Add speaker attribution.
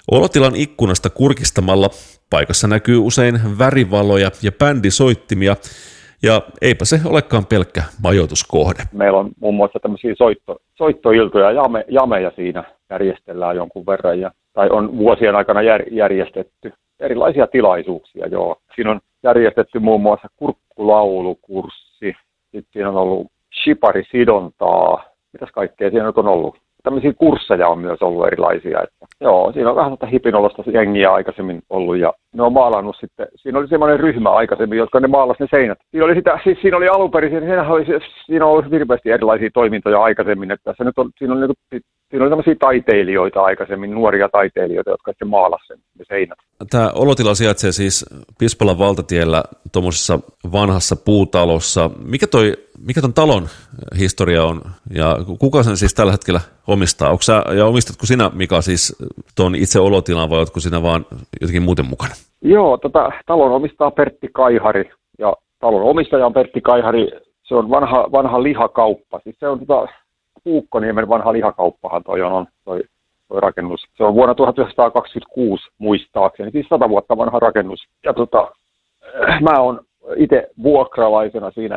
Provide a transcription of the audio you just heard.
Speaker 1: Olotilan ikkunasta kurkistamalla paikassa näkyy usein värivaloja ja bändisoittimia, ja eipä se olekaan pelkkä majoituskohde.
Speaker 2: Meillä on muun muassa tämmöisiä soittoiltoja, jameja siinä järjestellään jonkun verran, tai on vuosien aikana järjestetty erilaisia tilaisuuksia, joo. Siinä on järjestetty muun muassa kurkkulaulukurssi, sitten siinä on ollut shiparisidontaa, mitäs kaikkea siinä on ollut. Tämmöisiä kursseja on myös ollut erilaisia, että joo, siinä on vähän tätä hipinolosta jengiä aikaisemmin ollut ja ne on maalannut sitten, siinä oli semmoinen ryhmä aikaisemmin, jotka ne maalasi ne seinät. Siinä oli alunperin, siinä on ollut hirveästi erilaisia toimintoja aikaisemmin, että tässä nyt on, siinä oli tämmöisiä taiteilijoita aikaisemmin, nuoria taiteilijoita, jotka sitten maalasi ne seinät.
Speaker 1: Tämä olotila sijaitsee siis Pispalan valtatiellä tuommoisessa vanhassa puutalossa. Mikä ton talon historia on ja kuka sen siis tällä hetkellä omistaa? Ja omistatko sinä, Mika, siis tuon itse olotilan vai oletko sinä vaan jotenkin muuten mukana?
Speaker 2: Joo, talon omistaa Pertti Kaihari ja talon omistaja on Pertti Kaihari. Se on vanha lihakauppa. Siis se on Puukkoniemen vanha lihakauppahan toi rakennus. Se on vuonna 1926 muistaakseni, siis 100 vuotta vanha rakennus. Ja mä oon itse vuokralaisena siinä